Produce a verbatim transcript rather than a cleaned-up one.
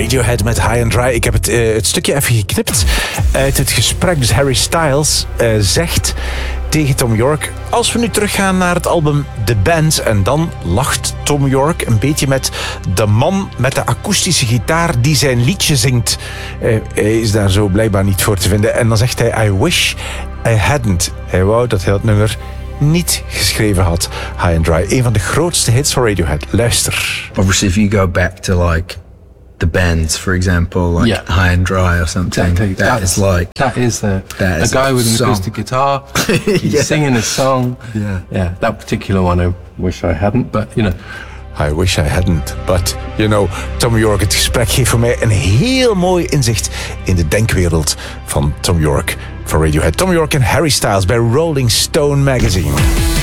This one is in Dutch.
Radiohead met High and Dry. Ik heb het, uh, het stukje even geknipt uit het gesprek. Dus Harry Styles uh, zegt tegen Thom Yorke: als we nu teruggaan naar het album The Band, en dan lacht Thom Yorke een beetje met de man met de akoestische gitaar die zijn liedje zingt. Uh, hij is daar zo blijkbaar niet voor te vinden. En dan zegt hij: I wish I hadn't. Hij wou dat hij dat nummer niet geschreven had. High and Dry, een van de grootste hits van Radiohead. Luister. Obviously, if you go back to like the bands, for example, like yeah. High and Dry or something, exactly. that That's, is like that is the that a is guy with an song. acoustic guitar. He's yeah. singing a song. Yeah, yeah. That particular one, I wish I hadn't, but you know. I wish I hadn't, but you know, Thom Yorke, het gesprek geeft voor mij een heel mooi inzicht in de denkwereld van Thom Yorke van Radiohead. Thom Yorke en Harry Styles bij Rolling Stone magazine.